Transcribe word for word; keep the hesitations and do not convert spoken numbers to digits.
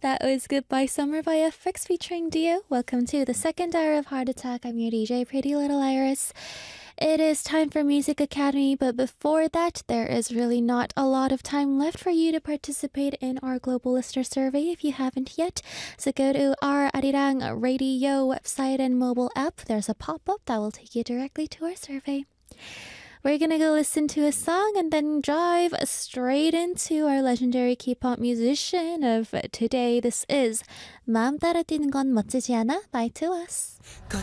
That was Goodbye Summer by F X featuring Dio. Welcome to the second hour of Heart Attack. I'm your D J, Pretty Little Iris. It is time for Music Academy, but before that, there is really not a lot of time left for you to participate in our global listener survey if you haven't yet. So go to our Arirang Radio website and mobile app. There's a pop-up that will take you directly to our survey. We're gonna go listen to a song and then dive straight into our legendary K-pop musician of today. This is 마음 따라 뛰는 건 멋지지 않아 by To Us.